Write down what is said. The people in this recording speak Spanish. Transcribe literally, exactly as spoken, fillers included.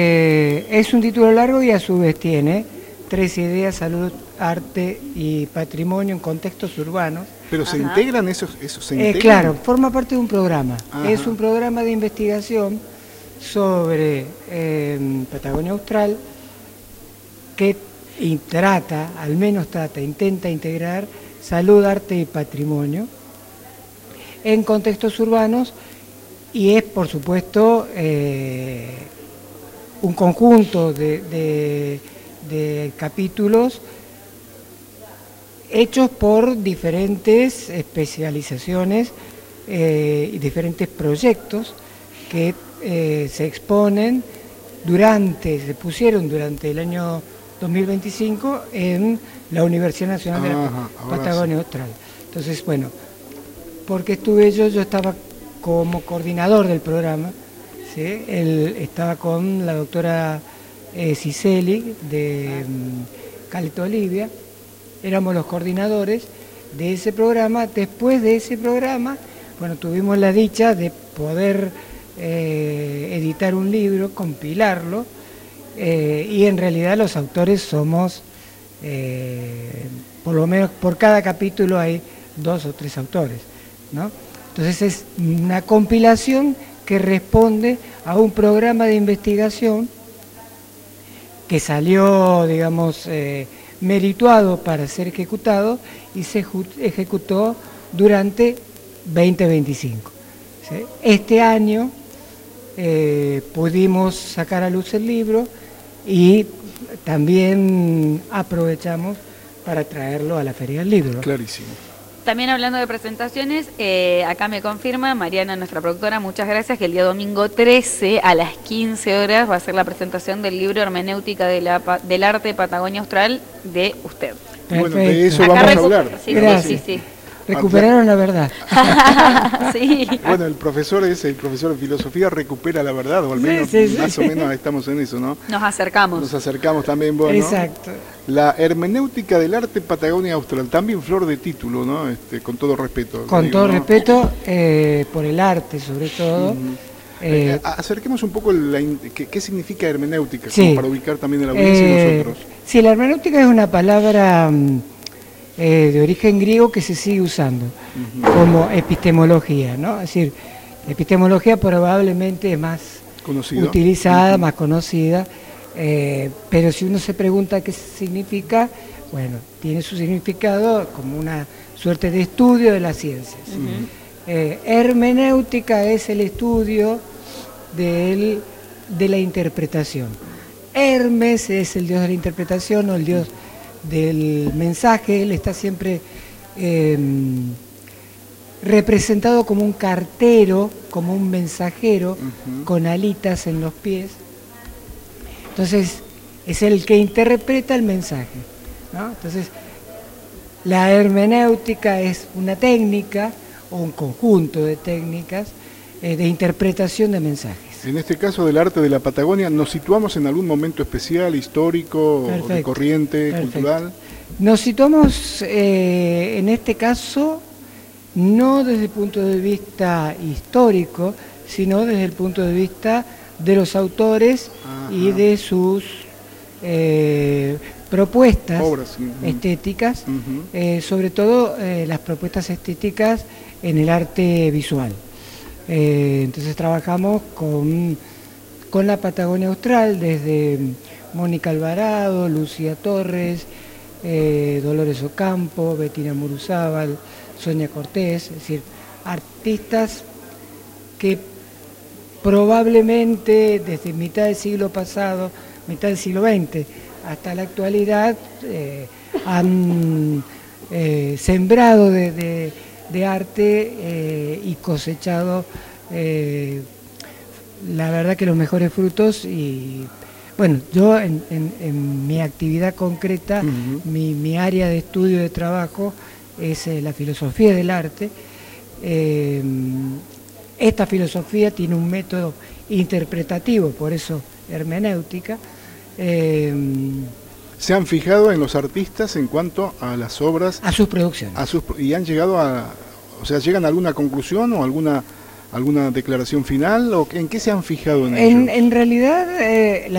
Eh, es un título largo y a su vez tiene tres ideas: salud, arte y patrimonio en contextos urbanos. ¿Pero se Ajá. integran esos? esos se Eh, integran? claro, forma parte de un programa. Ajá. Es un programa de investigación sobre eh, Patagonia Austral que y trata, al menos trata, intenta integrar salud, arte y patrimonio en contextos urbanos, y es, por supuesto, eh, un conjunto de, de, de capítulos hechos por diferentes especializaciones eh, y diferentes proyectos que eh, se exponen durante, se pusieron durante el año dos mil veinticinco en la Universidad Nacional de la Ajá, Patagonia Austral. Entonces, bueno, porque estuve yo, yo estaba como coordinador del programa, ¿sí? Él estaba con la doctora eh, Ciceli de um, Caleta Olivia, éramos los coordinadores de ese programa. Después de ese programa, bueno, tuvimos la dicha de poder eh, editar un libro, compilarlo, eh, y en realidad los autores somos, eh, por lo menos por cada capítulo hay dos o tres autores, ¿no? Entonces es una compilación que responde a un programa de investigación que salió, digamos, eh, merituado para ser ejecutado y se ejecutó durante veinte veinticinco. ¿Sí? Este año eh, pudimos sacar a luz el libro y también aprovechamos para traerlo a la Feria del Libro. Clarísimo. También hablando de presentaciones, eh, acá me confirma Mariana, nuestra productora, muchas gracias, que el día domingo trece a las quince horas va a ser la presentación del libro Hermenéutica de la, del Arte Patagonia Austral de usted. Perfecto. Bueno, de eso Acá vamos a recu- hablar. Sí, Gracias. sí, sí, Recuperaron la verdad. sí. sí. Bueno, el profesor es el profesor de filosofía, recupera la verdad, o al menos Sí, sí, sí. más o menos estamos en eso, ¿no? Nos acercamos. Nos acercamos también, bueno. Exacto. La hermenéutica del arte Patagonia Austral, también flor de título, ¿no? Este, con todo respeto. Con digo, todo ¿no? respeto, eh, por el arte sobre todo. Ujú. eh, Eh, acerquemos un poco la in- qué, qué significa hermenéutica, Sí. como para ubicar también a la audiencia y eh, nosotros. sí, la hermenéutica es una palabra mm, eh, de origen griego que se sigue usando Ujú. como epistemología, ¿no? Es decir, epistemología probablemente es más Conocido. utilizada, Ujú. más conocida, eh, pero si uno se pregunta qué significa, bueno, tiene su significado como una suerte de estudio de las ciencias. Ujú. Eh, hermenéutica es el estudio del, de la interpretación. Hermes es el dios de la interpretación o el dios del mensaje. Él está siempre eh, representado como un cartero, como un mensajero, Ujú. con alitas en los pies. Entonces, es el que interpreta el mensaje, ¿no? Entonces, la hermenéutica es una técnica o un conjunto de técnicas eh, de interpretación de mensajes. En este caso del arte de la Patagonia, ¿nos situamos en algún momento especial, histórico, o de Perfecto, corriente, perfecto. cultural? Nos situamos eh, en este caso no desde el punto de vista histórico, sino desde el punto de vista de los autores Ajá. y de sus eh, propuestas Obras. Ujú. estéticas, Ujú. eh, sobre todo eh, las propuestas estéticas en el arte visual. Eh, entonces trabajamos con, con la Patagonia Austral, desde Mónica Alvarado, Lucía Torres, eh, Dolores Ocampo, Bettina Muruzábal, Sonia Cortés, es decir, artistas que probablemente desde mitad del siglo pasado, mitad del siglo veinte, hasta la actualidad, eh, han eh, sembrado de, de, de arte eh, y cosechado, eh, la verdad que los mejores frutos. Y bueno, yo en, en, en mi actividad concreta, Ujú. mi, mi área de estudio, de trabajo, es eh, la filosofía del arte. Eh, esta filosofía tiene un método interpretativo, por eso hermenéutica. Eh, ¿Se han fijado en los artistas en cuanto a las obras a sus producciones. a sus, y han llegado a, o sea, llegan a alguna conclusión o alguna alguna declaración final, o en qué se han fijado en, En, ello? en realidad, eh, la